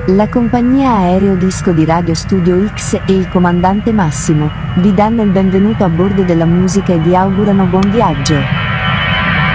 La compagnia aereo disco di Radio Studio X e il comandante Massimo vi danno il benvenuto a bordo della musica e vi augurano buon viaggio.